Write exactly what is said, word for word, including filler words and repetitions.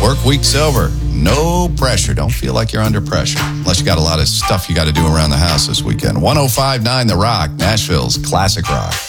Work week silver. No pressure. Don't feel like you're under pressure. Unless you got a lot of stuff you got to do around the house this weekend. one oh five point nine The Rock, Nashville's classic rock.